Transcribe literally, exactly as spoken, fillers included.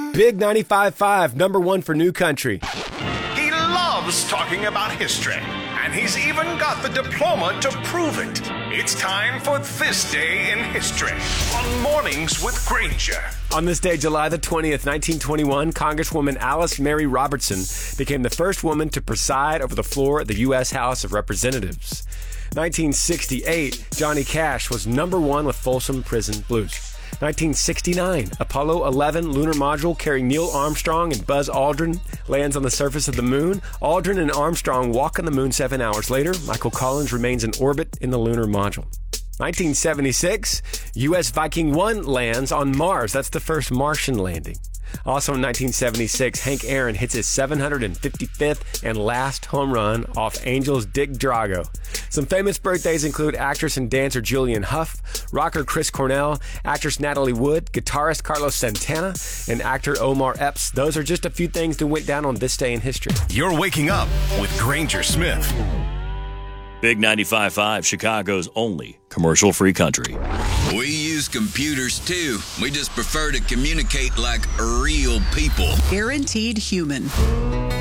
Big ninety-five point five, number one for New Country. He loves talking about history, and he's even got the diploma to prove it. It's time for This Day in History on Mornings with Granger. On this day, July the twentieth, nineteen twenty-one, Congresswoman Alice Mary Robertson became the first woman to preside over the floor of the U S House of Representatives. nineteen sixty-eight, Johnny Cash was number one with Folsom Prison Blues. nineteen sixty-nine, Apollo eleven lunar module carrying Neil Armstrong and Buzz Aldrin lands on the surface of the moon. Aldrin and Armstrong walk on the moon seven hours later. Michael Collins remains in orbit in the lunar module. nineteen seventy-six, U S Viking one lands on Mars. That's the first Martian landing. Also in nineteen seventy-six, Hank Aaron hits his seven hundred fifty-fifth and last home run off Angels' Dick Drago. Some famous birthdays include actress and dancer Julianne Hough, rocker Chris Cornell, actress Natalie Wood, guitarist Carlos Santana, and actor Omar Epps. Those are just a few things that went down on this day in history. You're waking up with Granger Smith. Big ninety-five point five, Chicago's only commercial-free country. We use computers, too. We just prefer to communicate like real people. Guaranteed human.